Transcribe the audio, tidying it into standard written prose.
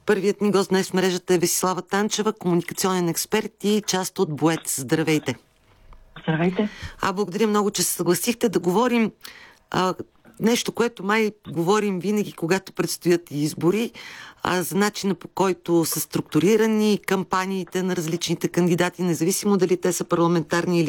Първият ни гост днес в мрежата е Весислава Танчева, комуникационен експерт и част от БОЕЦ. Здравейте! Здравейте! Благодаря много, че се съгласихте да говорим нещо, което май говорим винаги, когато предстоят избори, за начина, по който са структурирани кампаниите на различните кандидати, независимо дали те са парламентарни или